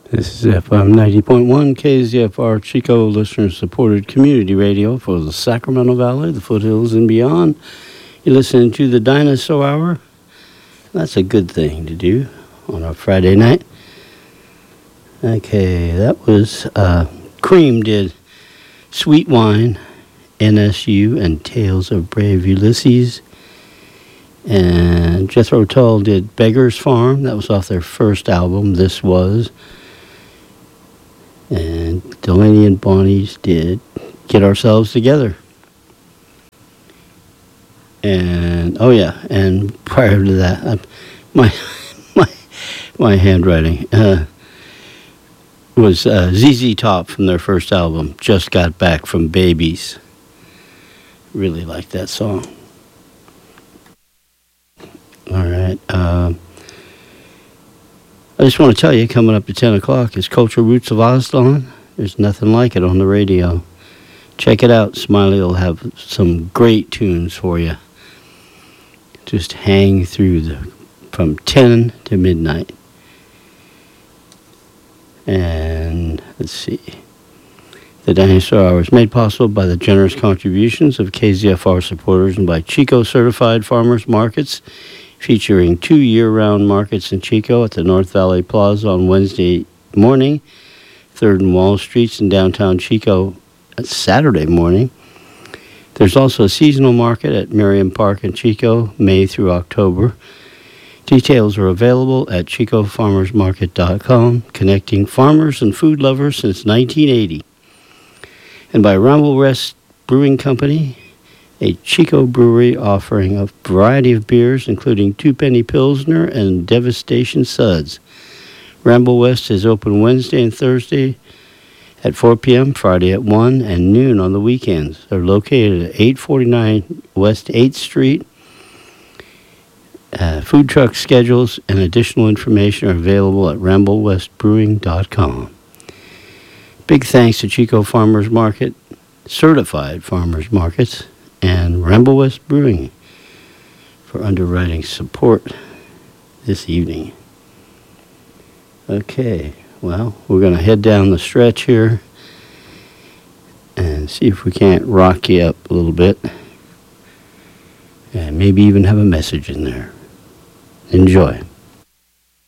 This is FM 90.1 KZFR Chico listener-supported community radio for the Sacramento Valley, the foothills, and beyond. You're listening to the Dinosaur Hour. That's a good thing to do on a Friday night. Okay, that was Cream did Sweet Wine, NSU, and Tales of Brave Ulysses. And Jethro Tull did Beggar's Farm. That was off their first album, This Was. And Delaney and Bonnie's did Get Ourselves Together. And, oh yeah, and prior to that, my handwriting was ZZ Top from their first album, Just Got Back from Babies. Really like that song. All right. I just want to tell you, coming up at 10 o'clock is Cultural Roots of Aslan. There's nothing like it on the radio. Check it out. Smiley will have some great tunes for you. Just hang through from 10 to midnight. And let's see. The Dinosaur Hour is made possible by the generous contributions of KZFR supporters and by Chico Certified Farmers Markets, featuring 2 year-round markets in Chico at the North Valley Plaza on Wednesday morning, 3rd and Wall Streets in downtown Chico at Saturday morning. There's also a seasonal market at Merriam Park in Chico, May through October. Details are available at chicofarmersmarket.com, connecting farmers and food lovers since 1980. And by Ramble Rest Brewing Company, a Chico brewery offering a variety of beers, including Two Penny Pilsner and Devastation Suds. Ramble West is open Wednesday and Thursday at 4 p.m., Friday at 1, and noon on the weekends. They're located at 849 West 8th Street. Food truck schedules and additional information are available at ramblewestbrewing.com. Big thanks to Chico Farmers Market, Certified Farmers Markets, and Ramble West Brewing for underwriting support this evening. Okay, well, we're going to head down the stretch here and see if we can't rock you up a little bit and maybe even have a message in there. Enjoy.